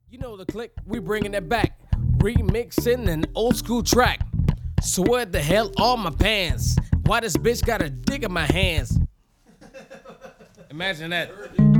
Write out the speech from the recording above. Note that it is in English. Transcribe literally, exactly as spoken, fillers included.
You know the click, we bringing it back. Remixing an old school track. So what the hell are my pants? Why this bitch got a dick in my hands? Imagine that.